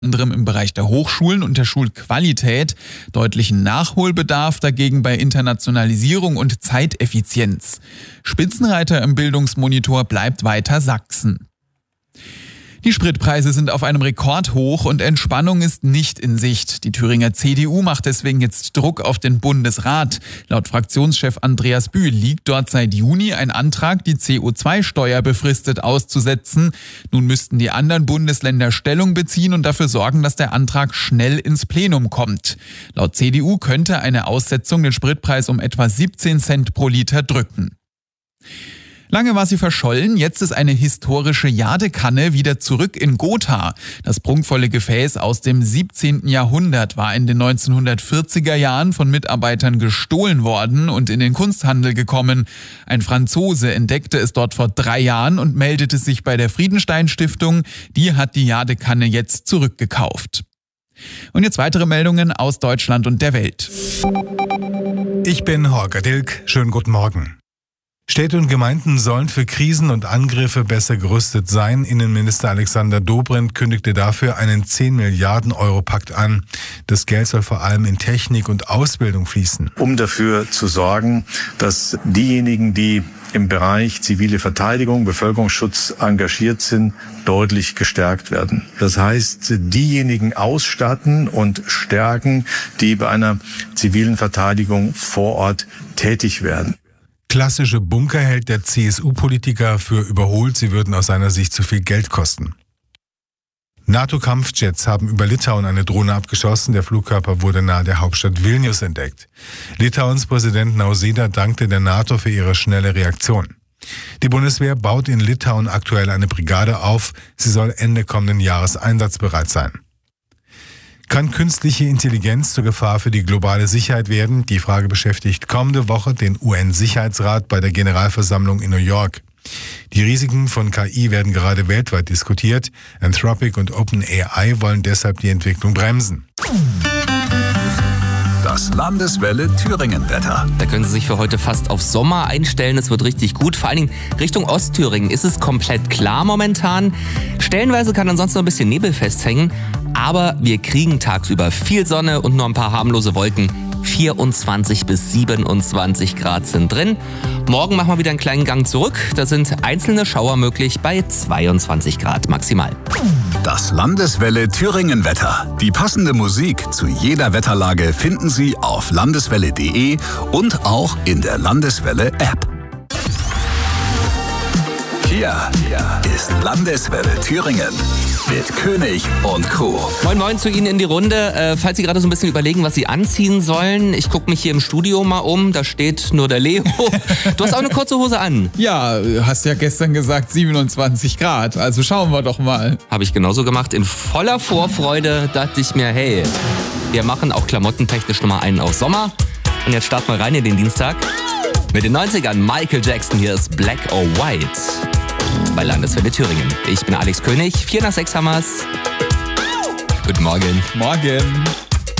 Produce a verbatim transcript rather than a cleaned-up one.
anderem im Bereich der Hochschulen und der Schulqualität, deutlichen Nachholbedarf dagegen bei Internationalisierung und Zeiteffizienz. Spitzenreiter im Bildungsmonitor bleibt weiter Sachsen. Die Spritpreise sind auf einem Rekordhoch und Entspannung ist nicht in Sicht. Die Thüringer C D U macht deswegen jetzt Druck auf den Bundesrat. Laut Fraktionschef Andreas Bühl liegt dort seit Juni ein Antrag, die C O zwei Steuer befristet auszusetzen. Nun müssten die anderen Bundesländer Stellung beziehen und dafür sorgen, dass der Antrag schnell ins Plenum kommt. Laut C D U könnte eine Aussetzung den Spritpreis um etwa siebzehn Cent pro Liter drücken. Lange war sie verschollen, jetzt ist eine historische Jadekanne wieder zurück in Gotha. Das prunkvolle Gefäß aus dem siebzehnten Jahrhundert war in den neunzehnhundertvierziger Jahren von Mitarbeitern gestohlen worden und in den Kunsthandel gekommen. Ein Franzose entdeckte es dort vor drei Jahren und meldete sich bei der Friedenstein Stiftung. Die hat die Jadekanne jetzt zurückgekauft. Und jetzt weitere Meldungen aus Deutschland und der Welt. Ich bin Holger Dilk. Schönen guten Morgen. Städte und Gemeinden sollen für Krisen und Angriffe besser gerüstet sein. Innenminister Alexander Dobrindt kündigte dafür einen zehn Milliarden Euro Pakt an. Das Geld soll vor allem in Technik und Ausbildung fließen. Um dafür zu sorgen, dass diejenigen, die im Bereich zivile Verteidigung, Bevölkerungsschutz engagiert sind, deutlich gestärkt werden. Das heißt, diejenigen ausstatten und stärken, die bei einer zivilen Verteidigung vor Ort tätig werden. Klassische Bunker hält der C S U-Politiker für überholt, sie würden aus seiner Sicht zu viel Geld kosten. NATO-Kampfjets haben über Litauen eine Drohne abgeschossen. Der Flugkörper wurde nahe der Hauptstadt Vilnius entdeckt. Litauens Präsident Nausėda dankte der NATO für ihre schnelle Reaktion. Die Bundeswehr baut in Litauen aktuell eine Brigade auf. Sie soll Ende kommenden Jahres einsatzbereit sein. Kann künstliche Intelligenz zur Gefahr für die globale Sicherheit werden? Die Frage beschäftigt kommende Woche den U N-Sicherheitsrat bei der Generalversammlung in New York. Die Risiken von K I werden gerade weltweit diskutiert. Anthropic und OpenAI wollen deshalb die Entwicklung bremsen. Das Landeswelle Thüringen-Wetter. Da können Sie sich für heute fast auf Sommer einstellen. Es wird richtig gut. Vor allen Dingen Richtung Ostthüringen ist es komplett klar momentan. Stellenweise kann ansonsten noch ein bisschen Nebel festhängen. Aber wir kriegen tagsüber viel Sonne und nur ein paar harmlose Wolken. vierundzwanzig bis siebenundzwanzig Grad sind drin. Morgen machen wir wieder einen kleinen Gang zurück. Da sind einzelne Schauer möglich bei zweiundzwanzig Grad maximal. Das Landeswelle Thüringen-Wetter. Die passende Musik zu jeder Wetterlage finden Sie auf landeswelle punkt de und auch in der Landeswelle-App. Hier ist Landeswelle Thüringen mit König und Co. Moin Moin zu Ihnen in die Runde. Äh, falls Sie gerade so ein bisschen überlegen, was Sie anziehen sollen, ich gucke mich hier im Studio mal um, da steht nur der Leo. Du hast auch eine kurze Hose an. Ja, hast ja gestern gesagt siebenundzwanzig Grad, also schauen wir doch mal. Habe ich genauso gemacht. In voller Vorfreude dachte ich mir, hey, wir machen auch klamottentechnisch nochmal einen auf Sommer. Und jetzt starten wir rein in den Dienstag. Mit den neunzigern Michael Jackson, hier ist Black or White bei Landeswelle Thüringen. Ich bin Alex König, vier nach sechs haben wir's. Guten Morgen. Morgen.